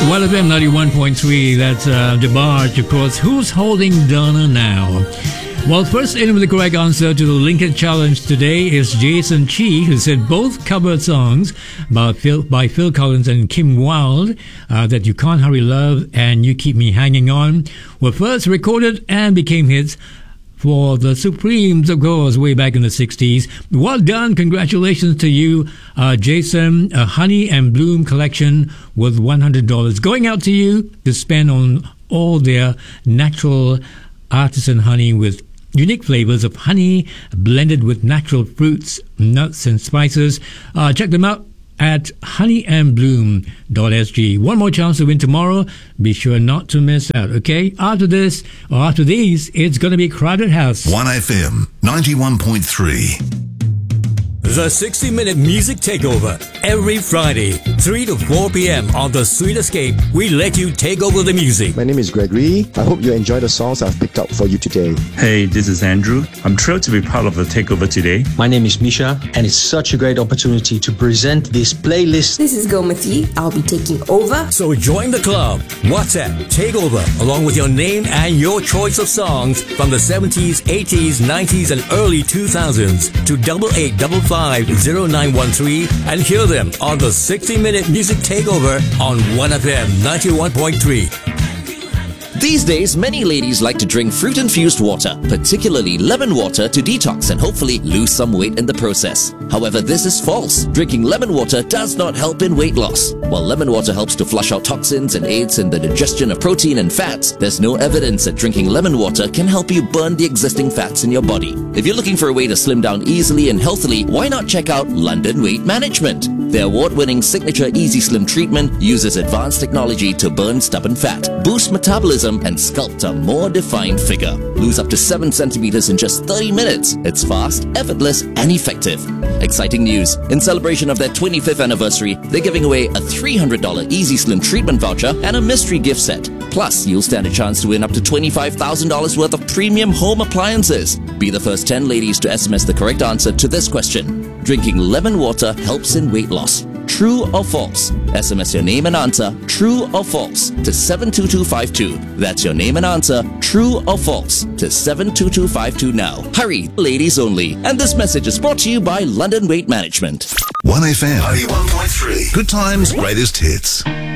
Well, FM 91.3, that's DeBarge, of course. Who's holding Donna now? Well, first in with the correct answer to the Lincoln Challenge today is Jason Chi, who said both covered songs by Phil Collins and Kim Wilde, that You Can't Hurry Love and You Keep Me Hanging On, were first recorded and became hits for the Supremes, of course, way back in the 60s. Well done. Congratulations to you, Jason. A Honey and Bloom collection worth $100 going out to you to spend on all their natural artisan honey with unique flavors of honey blended with natural fruits, nuts and spices. Check them out at honeyandbloom.sg. One more chance to win tomorrow. Be sure not to miss out, okay? After this, or after these, it's going to be Crowded House. 1FM 91.3. The 60-minute music takeover. Every Friday, 3 to 4 p.m. on The Sweet Escape, we let you take over the music. My name is Gregory. I hope you enjoy the songs I've picked out for you today. Hey, this is Andrew. I'm thrilled to be part of the takeover today. My name is Misha, and it's such a great opportunity to present this playlist. This is Gomati. I'll be taking over. So join the club. WhatsApp Takeover, along with your name and your choice of songs from the 70s, 80s, 90s, and early 2000s to 88550913 and hear them on the 60-minute music takeover on 1FM 91.3. These days, many ladies like to drink fruit-infused water, particularly lemon water, to detox and hopefully lose some weight in the process. However, this is false. Drinking lemon water does not help in weight loss. While lemon water helps to flush out toxins and aids in the digestion of protein and fats, there's no evidence that drinking lemon water can help you burn the existing fats in your body. If you're looking for a way to slim down easily and healthily, why not check out London Weight Management? Their award-winning signature Easy Slim treatment uses advanced technology to burn stubborn fat, boost metabolism, and sculpt a more defined figure. Lose up to 7 centimeters in just 30 minutes. It's fast, effortless, and effective. Exciting news. In celebration of their 25th anniversary, they're giving away a $300 Easy Slim treatment voucher and a mystery gift set. Plus, you'll stand a chance to win up to $25,000 worth of premium home appliances. Be the first 10 ladies to SMS the correct answer to this question. Drinking lemon water helps in weight loss. True or false? SMS your name and answer, true or false, to 72252. That's your name and answer, true or false, to 72252 now. Hurry, ladies only. And this message is brought to you by London Weight Management. 1FM 91.3. Good times, greatest hits.